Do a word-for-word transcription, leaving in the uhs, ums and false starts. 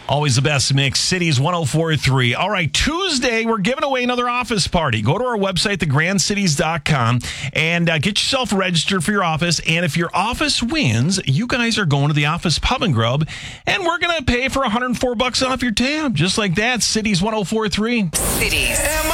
Always the best mix. Cities one oh four point three. All right, Tuesday, we're giving away another office party. Go to our website, the grand cities dot com, and uh, get yourself registered for your office. And if your office wins, you guys are going to the Office Pub and Grub, and we're going to pay for one hundred four bucks off your tab. Just like that, Cities one oh four point three. Cities.